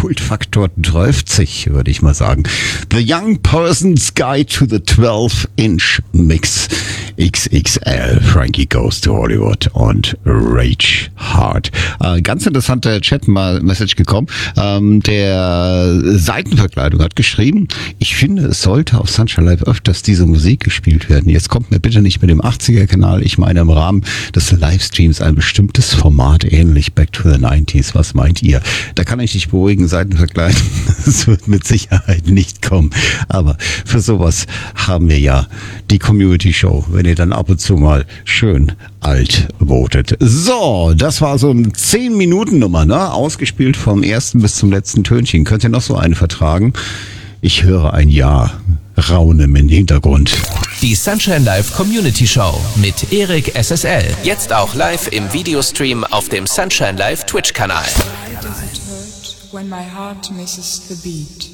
Kultfaktor 12, würde ich mal sagen. The Young Person's Guide to the 12-Inch Mix XXL. Frankie Goes to Hollywood und Rage Hard. Ganz interessanter Chat-Message gekommen. Der Seitenverkleidung hat geschrieben, ich finde, es sollte auf Sunshine Live öfters diese Musik gespielt werden. Jetzt kommt mir bitte nicht mit dem 80er-Kanal. Ich meine im Rahmen des Livestreams ein bestimmtes Format, ähnlich Back to the 90s. Was meint ihr? Da kann ich dich beruhigen, Seitenverkleidung. Das wird mit Sicherheit nicht kommen. Aber für sowas haben wir ja die Community Show, wenn ihr dann ab und zu mal schön alt votet. So, das war so eine 10-Minuten-Nummer, ne? Ausgespielt vom ersten bis zum letzten Tönchen. Könnt ihr noch so eine vertragen? Ich höre ein Ja raunen im Hintergrund. Die Sunshine Live Community Show mit Erik SSL. Jetzt auch live im Videostream auf dem Sunshine Live Twitch-Kanal. When my heart misses the beat.